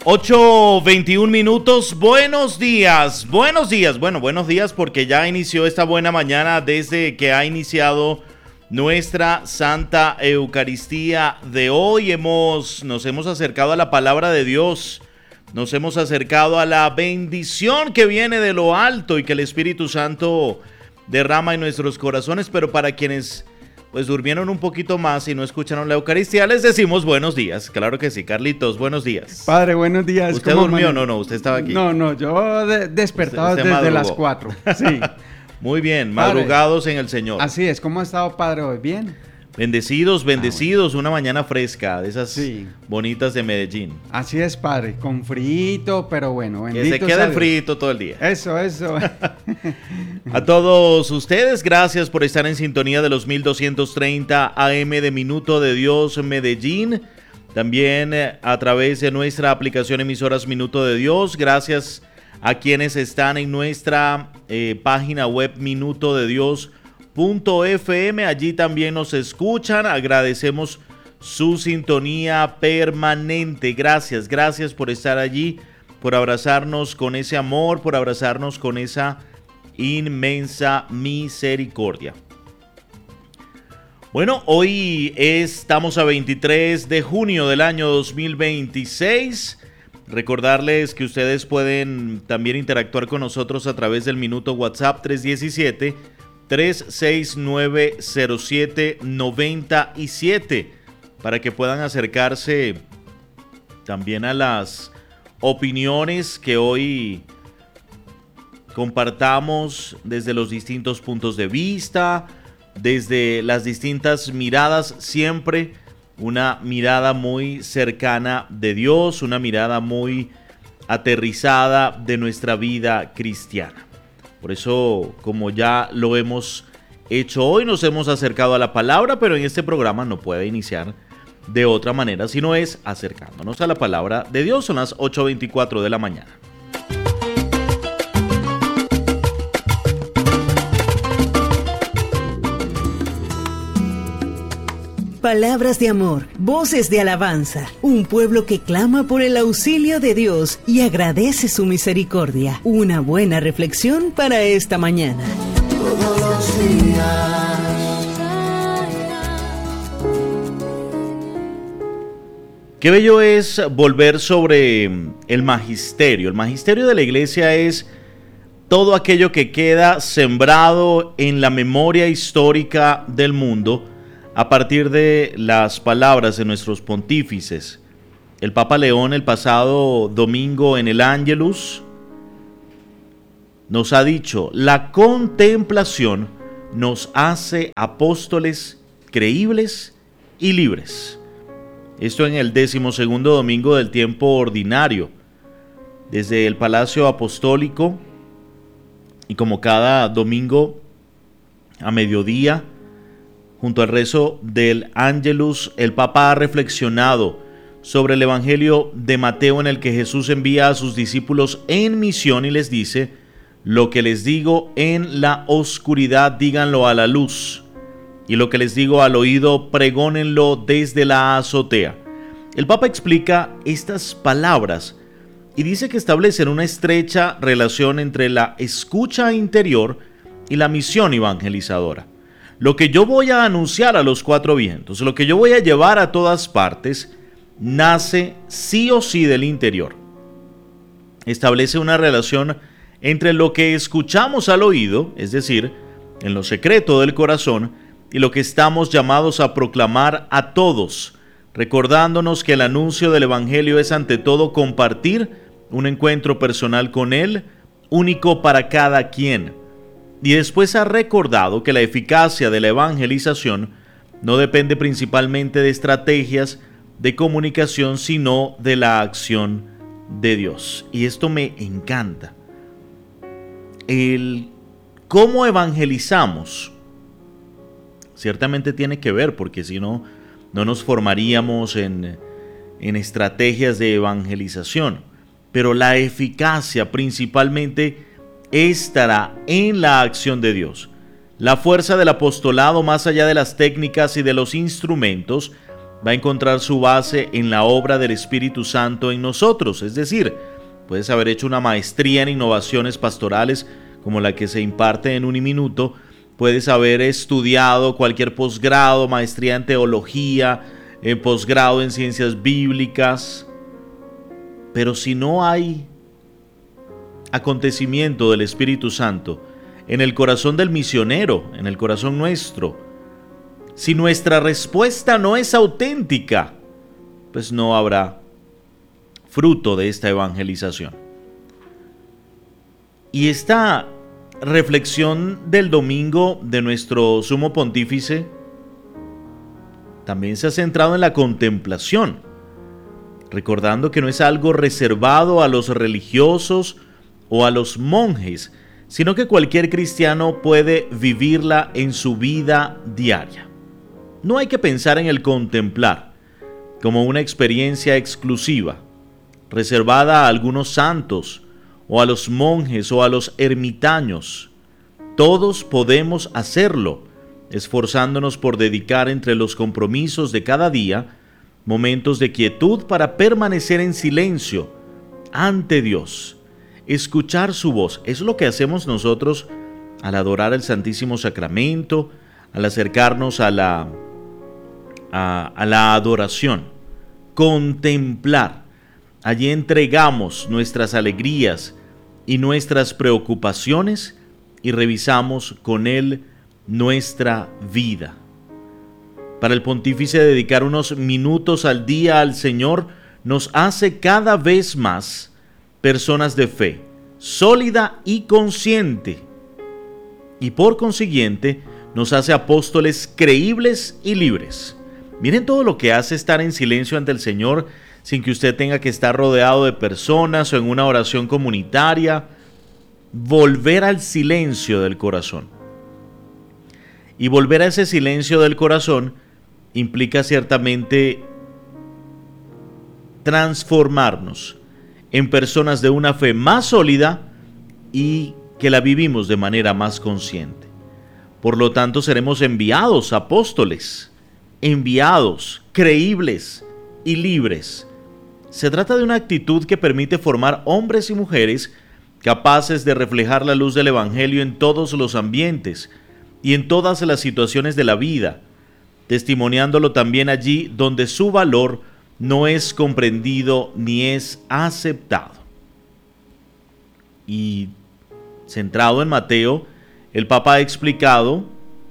8:21 minutos, buenos días, buenos días porque ya inició esta buena mañana desde que ha iniciado nuestra Santa Eucaristía de hoy. Nos hemos acercado a la palabra de Dios, nos hemos acercado a la bendición que viene de lo alto y que el Espíritu Santo derrama en nuestros corazones, pero para quienes pues durmieron un poquito más y no escucharon la Eucaristía, les decimos buenos días. Claro que sí. Carlitos, buenos días. Padre, buenos días. ¿Usted durmió? No, usted estaba aquí. No, yo despertaba desde las 4. Sí. Muy bien, madrugados en el Señor. Así es. ¿Cómo ha estado, Padre, hoy? ¿Bien? Bendecidos, bueno. Una mañana fresca, de esas bonitas de Medellín. Así es, Padre, con frito, pero bueno, bendito. Que se quede el frito todo el día. Eso. A todos ustedes, gracias por estar en sintonía de los 1230 AM de Minuto de Dios Medellín. También a través de nuestra aplicación Emisoras Minuto de Dios. Gracias a quienes están en nuestra página web minutodedios.fm. Allí también nos escuchan. Agradecemos su sintonía permanente. Gracias por estar allí, por abrazarnos con ese amor, por abrazarnos con esa inmensa misericordia. Bueno, hoy estamos a 23 de junio del año 2026. Recordarles que ustedes pueden también interactuar con nosotros a través del minuto WhatsApp 317-369-0797 para que puedan acercarse también a las opiniones que hoy compartamos desde los distintos puntos de vista, desde las distintas miradas, siempre una mirada muy cercana de Dios, una mirada muy aterrizada de nuestra vida cristiana. Por eso, como ya lo hemos hecho hoy, nos hemos acercado a la palabra, pero en este programa no puede iniciar de otra manera, sino es acercándonos a la palabra de Dios. Son las 8:24 de la mañana. Palabras de amor, voces de alabanza, un pueblo que clama por el auxilio de Dios y agradece su misericordia. Una buena reflexión para esta mañana. Todos los días. Qué bello es volver sobre el magisterio. El magisterio de la iglesia es todo aquello que queda sembrado en la memoria histórica del mundo a partir de las palabras de nuestros pontífices. El Papa León el pasado domingo en el Ángelus nos ha dicho: la contemplación nos hace apóstoles creíbles y libres. Esto en el 12º domingo del tiempo ordinario, desde el Palacio Apostólico, y como cada domingo a mediodía, junto al rezo del Ángelus, el Papa ha reflexionado sobre el Evangelio de Mateo, en el que Jesús envía a sus discípulos en misión y les dice: lo que les digo en la oscuridad, díganlo a la luz, y lo que les digo al oído, pregónenlo desde la azotea. El Papa explica estas palabras y dice que establecen una estrecha relación entre la escucha interior y la misión evangelizadora. Lo que yo voy a anunciar a los cuatro vientos, lo que yo voy a llevar a todas partes, nace sí o sí del interior. Establece una relación entre lo que escuchamos al oído, es decir, en lo secreto del corazón, y lo que estamos llamados a proclamar a todos, recordándonos que el anuncio del Evangelio es ante todo compartir un encuentro personal con Él, único para cada quien. Y después ha recordado que la eficacia de la evangelización no depende principalmente de estrategias de comunicación, sino de la acción de Dios. Y esto me encanta. El cómo evangelizamos ciertamente tiene que ver, porque si no, no nos formaríamos en estrategias de evangelización. Pero la eficacia principalmente estará en la acción de Dios. La fuerza del apostolado, más allá de las técnicas y de los instrumentos, va a encontrar su base en la obra del Espíritu Santo en nosotros. Es decir, puedes haber hecho una maestría en innovaciones pastorales como la que se imparte en Uniminuto, puedes haber estudiado cualquier posgrado, maestría en teología, posgrado en ciencias bíblicas, pero si no hay acontecimiento del Espíritu Santo en el corazón del misionero, en el corazón nuestro, si nuestra respuesta no es auténtica, pues no habrá fruto de esta evangelización. Y esta reflexión del domingo de nuestro Sumo Pontífice también se ha centrado en la contemplación, recordando que no es algo reservado a los religiosos o a los monjes, sino que cualquier cristiano puede vivirla en su vida diaria. No hay que pensar en el contemplar como una experiencia exclusiva, reservada a algunos santos, o a los monjes, o a los ermitaños. Todos podemos hacerlo, esforzándonos por dedicar entre los compromisos de cada día momentos de quietud para permanecer en silencio ante Dios, escuchar su voz. Es lo que hacemos nosotros al adorar el Santísimo Sacramento, al acercarnos a la adoración, contemplar. Allí entregamos nuestras alegrías y nuestras preocupaciones y revisamos con Él nuestra vida. Para el pontífice, dedicar unos minutos al día al Señor nos hace cada vez más personas de fe, sólida y consciente, y por consiguiente nos hace apóstoles creíbles y libres. Miren todo lo que hace estar en silencio ante el Señor sin que usted tenga que estar rodeado de personas o en una oración comunitaria. Volver al silencio del corazón. Y volver a ese silencio del corazón implica ciertamente transformarnos en personas de una fe más sólida y que la vivimos de manera más consciente. Por lo tanto, seremos enviados apóstoles, enviados, creíbles y libres. Se trata de una actitud que permite formar hombres y mujeres capaces de reflejar la luz del Evangelio en todos los ambientes y en todas las situaciones de la vida, testimoniándolo también allí donde su valor no es comprendido ni es aceptado. Y centrado en Mateo, el Papa ha explicado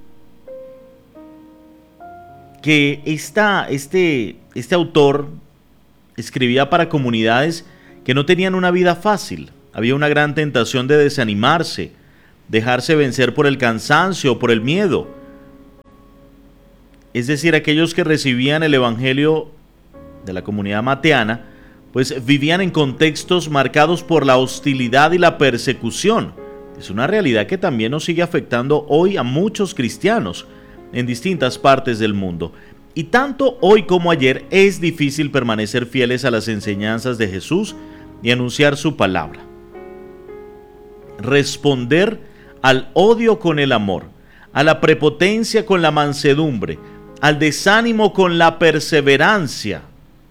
que este autor escribía para comunidades que no tenían una vida fácil. Había una gran tentación de desanimarse, dejarse vencer por el cansancio o por el miedo. Es decir, aquellos que recibían el Evangelio de la comunidad mateana, pues vivían en contextos marcados por la hostilidad y la persecución. Es una realidad que también nos sigue afectando hoy a muchos cristianos en distintas partes del mundo. Y tanto hoy como ayer es difícil permanecer fieles a las enseñanzas de Jesús y anunciar su palabra. Responder al odio con el amor, a la prepotencia con la mansedumbre, al desánimo con la perseverancia.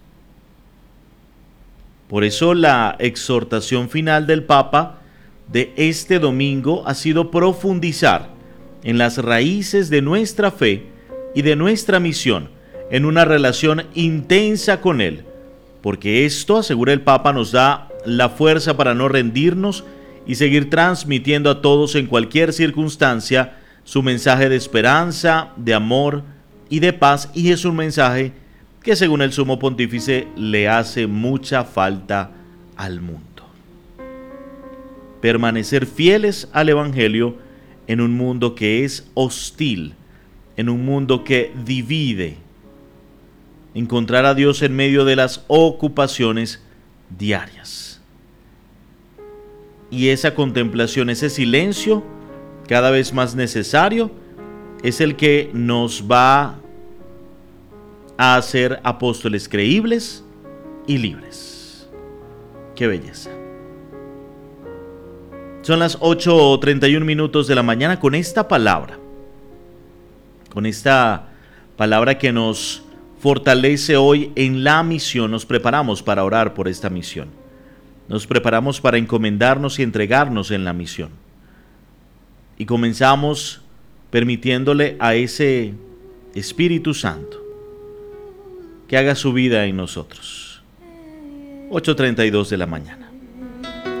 Por eso la exhortación final del Papa de este domingo ha sido profundizar en las raíces de nuestra fe y de nuestra misión, en una relación intensa con Él, porque esto, asegura el Papa, nos da la fuerza para no rendirnos y seguir transmitiendo a todos en cualquier circunstancia su mensaje de esperanza, de amor y de paz, y es un mensaje que, según el Sumo Pontífice, le hace mucha falta al mundo. Permanecer fieles al Evangelio en un mundo que es hostil, en un mundo que divide. Encontrar a Dios en medio de las ocupaciones diarias. Y esa contemplación, ese silencio, cada vez más necesario, es el que nos va a hacer apóstoles creíbles y libres. ¡Qué belleza! Son las 8:31 minutos de la mañana con esta palabra que nos fortalece hoy en la misión. Nos preparamos para orar por esta misión. Nos preparamos para encomendarnos y entregarnos en la misión. Y comenzamos permitiéndole a ese Espíritu Santo que haga su vida en nosotros. 8:32 de la mañana.